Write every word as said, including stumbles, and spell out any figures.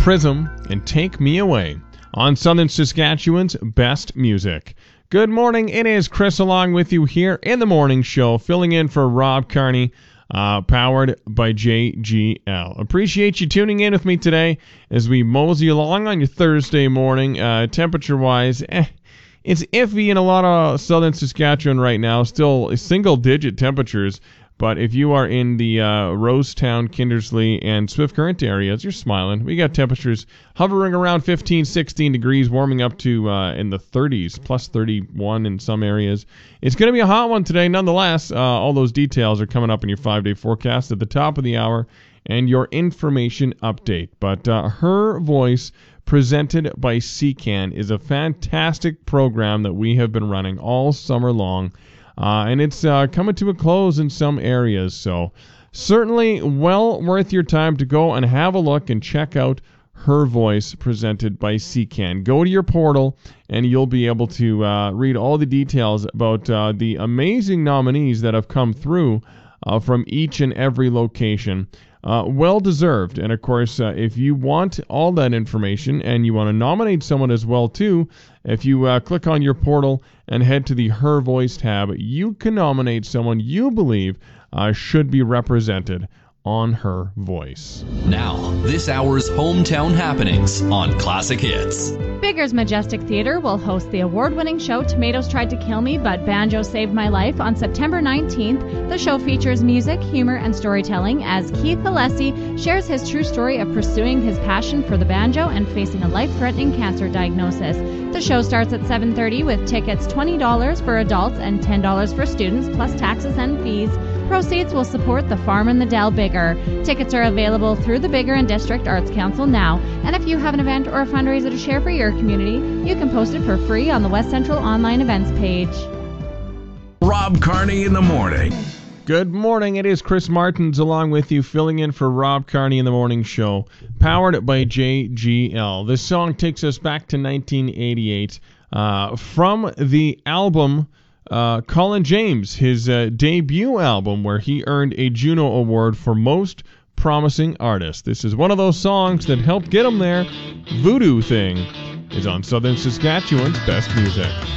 Prism and Take Me Away on Southern Saskatchewan's best music. Good morning, it is Chris along with you here in the morning show, filling in for Rob Carney, uh, powered by J G L. Appreciate you tuning in with me today as we mosey along on your Thursday morning. Uh, temperature-wise, eh, it's iffy in a lot of Southern Saskatchewan right now, still single-digit temperatures. But if you are in the uh, Rosetown, Kindersley, and Swift Current areas, you're smiling. We got temperatures hovering around fifteen, sixteen degrees, warming up to uh, in the thirties, plus thirty-one in some areas. It's going to be a hot one today, nonetheless. Uh, all those details are coming up in your five-day forecast at the top of the hour and your information update. But uh, Her Voice, presented by C CAN, is a fantastic program that we have been running all summer long. Uh, and it's uh, coming to a close in some areas, so certainly well worth your time to go and have a look and check out Her Voice, presented by C CAN. Go to your portal, and you'll be able to uh, read all the details about uh, the amazing nominees that have come through uh, from each and every location. Uh, well deserved. And of course, uh, if you want all that information and you want to nominate someone as well too, if you uh, click on your portal and head to the Her Voice tab, you can nominate someone you believe uh, should be represented on Her Voice. Now, this hour's hometown happenings on Classic Hits. Bigger's Majestic Theatre will host the award-winning show Tomatoes Tried to Kill Me, but Banjo Saved My Life on September nineteenth. The show features music, humor, and storytelling as Keith Alessi shares his true story of pursuing his passion for the banjo and facing a life-threatening cancer diagnosis. The show starts at seven thirty with tickets twenty dollars for adults and ten dollars for students, plus taxes and fees. Proceeds will support the Farm and the Dell Bigger. Tickets are available through the Bigger and District Arts Council now, and if you have an event or a fundraiser to share for your community, you can post it for free on the West Central Online Events page. Rob Carney in the morning. Good morning, it is Chris Martins along with you, filling in for Rob Carney in the morning show, powered by J G L. This song takes us back to nineteen eighty-eight uh, from the album Uh, Colin James, his uh, debut album, where he earned a Juno Award for Most Promising Artist. This is one of those songs that helped get him there. Voodoo Thing is on Southern Saskatchewan's best music.